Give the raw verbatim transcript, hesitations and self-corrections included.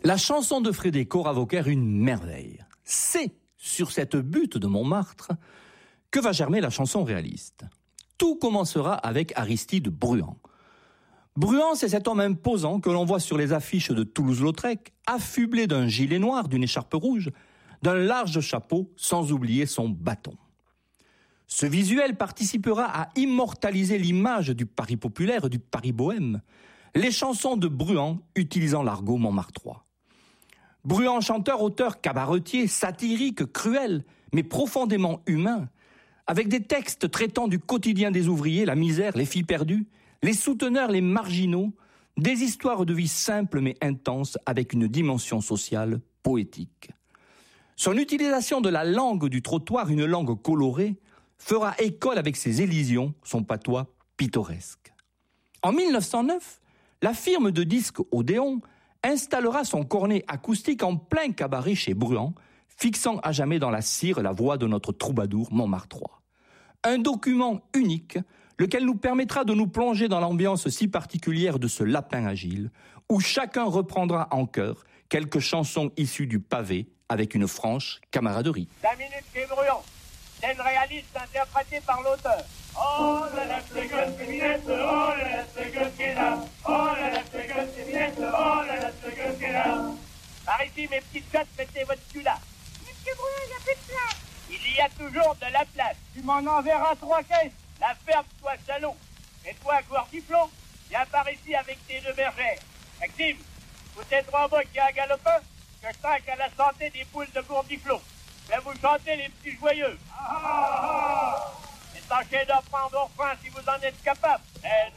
La chanson de Frédé Coravauquer, une merveille. C'est sur cette butte de Montmartre que va germer la chanson réaliste. Tout commencera avec Aristide Bruant. Bruant, c'est cet homme imposant que l'on voit sur les affiches de Toulouse-Lautrec, affublé d'un gilet noir, d'une écharpe rouge, d'un large chapeau, sans oublier son bâton. Ce visuel participera à immortaliser l'image du Paris populaire, du Paris bohème, les chansons de Bruant utilisant l'argot montmartrois. Bruant, chanteur, auteur, cabaretier, satirique, cruel, mais profondément humain, avec des textes traitant du quotidien des ouvriers, la misère, les filles perdues, les souteneurs, les marginaux, des histoires de vie simples mais intenses avec une dimension sociale poétique. Son utilisation de la langue du trottoir, une langue colorée, fera école avec ses élisions, son patois pittoresque. En mille neuf cent neuf, la firme de disques Odéon installera son cornet acoustique en plein cabaret chez Bruant, fixant à jamais dans la cire la voix de notre troubadour montmartrois. Un document unique, lequel nous permettra de nous plonger dans l'ambiance si particulière de ce lapin agile, où chacun reprendra en chœur quelques chansons issues du pavé avec une franche camaraderie. La minute chez Bruant, scène réaliste interprétée par l'auteur. Oh la la c'est que c'est minette, oh la la c'est que c'est là, oh la la c'est que c'est minette, oh la la c'est que c'est là. Par ici mes petites chattes, mettez votre cul là. Monsieur Bruant, il n'y a plus de place. Il y a toujours de la place. Tu m'en enverras trois caisses. La ferme, toi salaud. Et toi, Gourdiflon, viens par ici avec tes deux bergères. Maxime, vous êtes trois mots qui a un galopin, que je trinque à la santé des poules de Gourdiflon. Je vais vous chanter les petits joyeux. Ah, ah, ah. Et tâchez d'en prendre fin si vous en êtes capable.